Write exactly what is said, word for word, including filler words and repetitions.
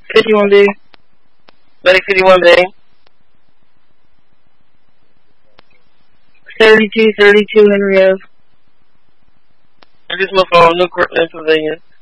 fifty-one B. Medic fifty-one B. thirty-two thirty-two Henry Ave. I just moved from Newport, Pennsylvania.